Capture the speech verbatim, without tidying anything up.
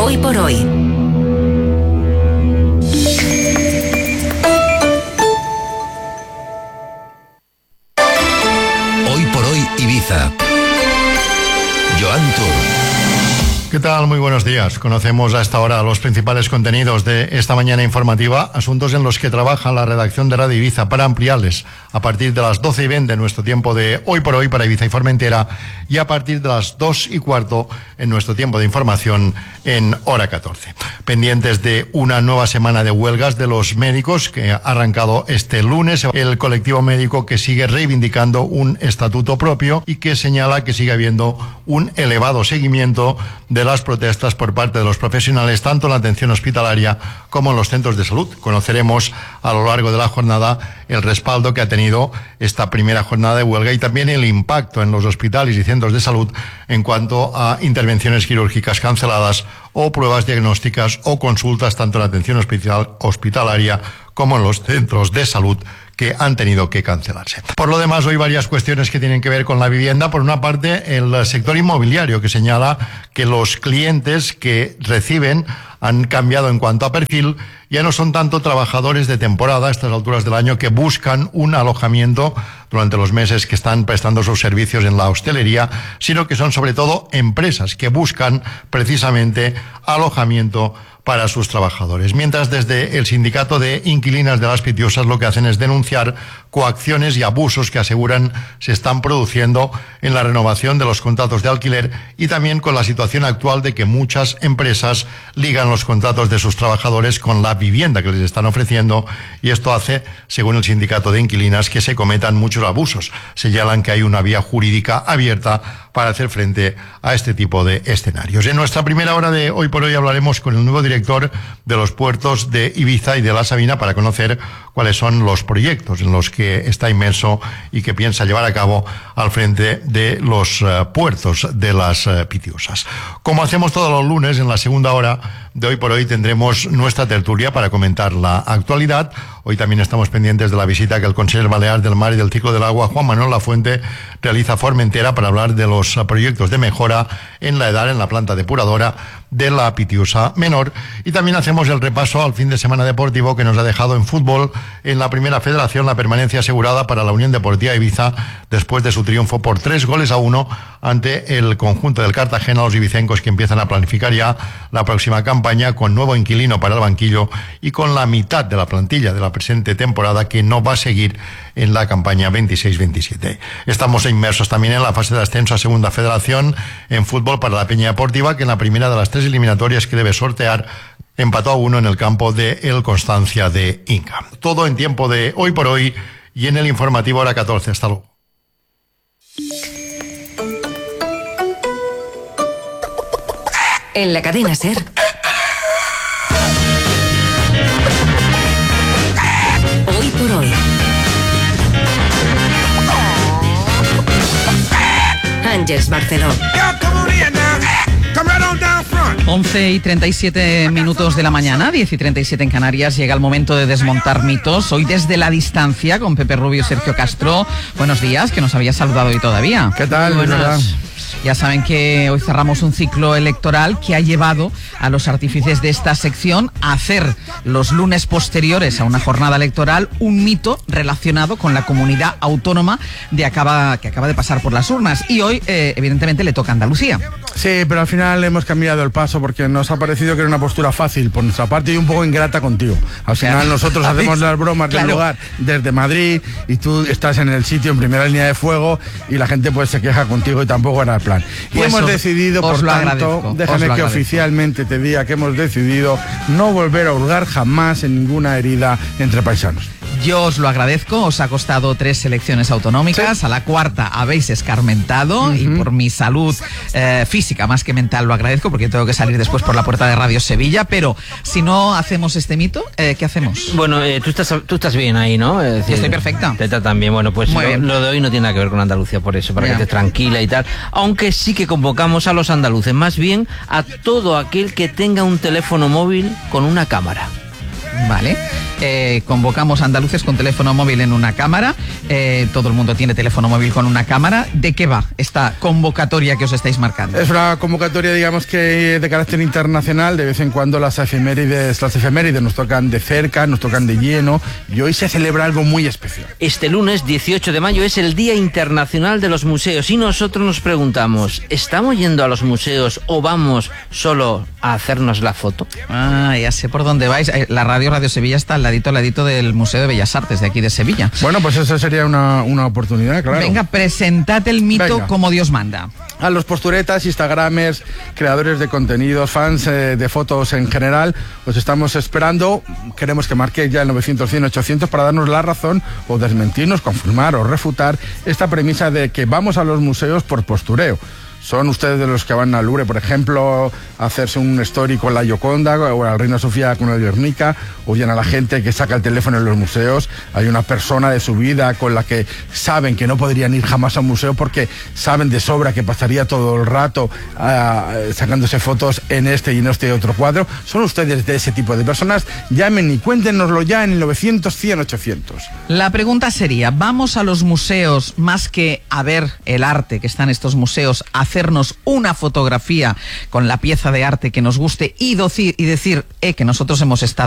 Hoy por hoy. Hoy por hoy Ibiza. Joan Tur. ¿Qué tal? Muy buenos días. Conocemos a esta hora los principales contenidos de esta mañana informativa, asuntos en los que trabaja la redacción de Radio Ibiza para ampliarles a partir de las doce y veinte en nuestro tiempo de Hoy por Hoy para Ibiza y Formentera y a partir de las dos y cuarto en nuestro tiempo de información en hora catorce. Pendientes de una nueva semana de huelgas de los médicos que ha arrancado este lunes, el colectivo médico que sigue reivindicando un estatuto propio y que señala que sigue habiendo un elevado seguimiento de las protestas por parte de los profesionales, tanto en la atención hospitalaria como en los centros de salud. Conoceremos a lo largo de la jornada el respaldo que ha tenido esta primera jornada de huelga y también el impacto en los hospitales y centros de salud en cuanto a intervenciones quirúrgicas canceladas o pruebas diagnósticas o consultas tanto en la atención hospital, hospitalaria como en los centros de salud que han tenido que cancelarse. Por lo demás, hoy varias cuestiones que tienen que ver con la vivienda. Por una parte, el sector inmobiliario, que señala que los clientes que reciben han cambiado en cuanto a perfil. Ya no son tanto trabajadores de temporada a estas alturas del año que buscan un alojamiento durante los meses que están prestando sus servicios en la hostelería, sino que son sobre todo empresas que buscan precisamente alojamiento para sus trabajadores. Mientras desde el sindicato de inquilinas de Las Pitiusas lo que hacen es denunciar coacciones y abusos que aseguran se están produciendo en la renovación de los contratos de alquiler y también con la situación actual de que muchas empresas ligan los contratos de sus trabajadores con la vivienda que les están ofreciendo y esto hace, según el sindicato de inquilinas, que se cometan muchos abusos. Señalan que hay una vía jurídica abierta para hacer frente a este tipo de escenarios. En nuestra primera hora de Hoy por Hoy hablaremos con el nuevo director de los puertos de Ibiza y de La Sabina para conocer cuáles son los proyectos en los que está inmerso y que piensa llevar a cabo al frente de los uh, puertos de Las uh, Pitiusas. Como hacemos todos los lunes, en la segunda hora de Hoy por Hoy tendremos nuestra tertulia para comentar la actualidad. Hoy también estamos pendientes de la visita que el conseller balear del Mar y del Ciclo del Agua, Juan Manuel Lafuente, realiza a Formentera para hablar de los proyectos de mejora en la edar en la planta depuradora de la Pitiusa Menor. Y también hacemos el repaso al fin de semana deportivo que nos ha dejado en fútbol en la Primera Federación la permanencia asegurada para la Unión Deportiva Ibiza después de su triunfo por tres goles a uno ante el conjunto del Cartagena, los ibicencos que empiezan a planificar ya la próxima campaña con nuevo inquilino para el banquillo y con la mitad de la plantilla de la presente temporada que no va a seguir en la campaña veintiséis veintisiete. Estamos inmersos también en la fase de ascenso a Segunda Federación en fútbol para la Peña Deportiva, que en la primera de las tres eliminatorias que debe sortear empató a uno en el campo de El Constancia de Inca. Todo en tiempo de Hoy por Hoy y en el informativo hora catorce. Hasta luego. En la cadena SER. Hoy por Hoy. Ángeles Barceló. once y treinta y siete minutos de la mañana, diez y treinta y siete en Canarias. Llega el momento de desmontar mitos. Hoy desde la distancia con Pepe Rubio y Sergio Castro. Buenos días, que nos había saludado hoy todavía. ¿Qué tal? Buenas. Ya saben que hoy cerramos un ciclo electoral que ha llevado a los artífices de esta sección a hacer los lunes posteriores a una jornada electoral un mito relacionado con la comunidad autónoma de acaba, que acaba de pasar por las urnas. Y hoy, eh, evidentemente, le toca a Andalucía. Sí, pero al final hemos cambiado el paso porque nos ha parecido que era una postura fácil por nuestra parte y un poco ingrata contigo. Al final claro. Nosotros hacemos las bromas claro. del lugar desde Madrid y tú estás en el sitio en primera línea de fuego y la gente pues se queja contigo y tampoco era el plan. Y pues hemos os, decidido, os por tanto, déjame que oficialmente te diga que hemos decidido no volver a hurgar jamás en ninguna herida entre paisanos. Yo os lo agradezco, os ha costado tres elecciones autonómicas, sí. A la cuarta habéis escarmentado uh-huh. y por mi salud eh, física más que mental lo agradezco porque tengo que salir después por la puerta de Radio Sevilla, pero si no hacemos este mito, eh, ¿qué hacemos? Bueno, eh, tú, estás, tú estás bien ahí, ¿no? Es decir, estoy perfecta. Te tratan bien, bueno, pues lo, lo de hoy no tiene nada que ver con Andalucía por eso, para yeah. que estés tranquila y tal, aunque sí que convocamos a los andaluces, más bien a todo aquel que tenga un teléfono móvil con una cámara. Vale. eh, convocamos a andaluces con teléfono móvil en una cámara. Eh, todo el mundo tiene teléfono móvil con una cámara. ¿De qué va esta convocatoria que os estáis marcando? Es una convocatoria, digamos que de carácter internacional. De vez en cuando las efemérides, las efemérides nos tocan de cerca, nos tocan de lleno, y hoy se celebra algo muy especial. Este lunes dieciocho de mayo es el Día Internacional de los Museos y nosotros nos preguntamos, ¿estamos yendo a los museos o vamos solo a hacernos la foto? Ah, ya sé por dónde vais. La radio Radio Sevilla está al ladito, al ladito del Museo de Bellas Artes de aquí de Sevilla. Bueno, pues eso sería una, una oportunidad, claro. Venga, presentad el mito Venga. como Dios manda. A los posturetas, instagramers, creadores de contenidos, fans eh, de fotos en general, os estamos esperando. Queremos que marquéis ya el novecientos, cien, ochocientos para darnos la razón o desmentirnos, confirmar o refutar esta premisa de que vamos a los museos por postureo. ¿Son ustedes de los que van al Louvre, por ejemplo, a hacerse un story con la Gioconda o a la Reina Sofía con el Guernica? ¿Odian a la gente que saca el teléfono en los museos? Hay una persona de su vida con la que saben que no podrían ir jamás a un museo porque saben de sobra que pasaría todo el rato uh, sacándose fotos en este y en este otro cuadro. ¿Son ustedes de ese tipo de personas? Llamen y cuéntenoslo ya en el novecientos, cien, ochocientos. La pregunta sería, ¿vamos a los museos más que a ver el arte que está en estos museos, a hacernos una fotografía con la pieza de arte que nos guste y, doci- y decir eh, que nosotros hemos estado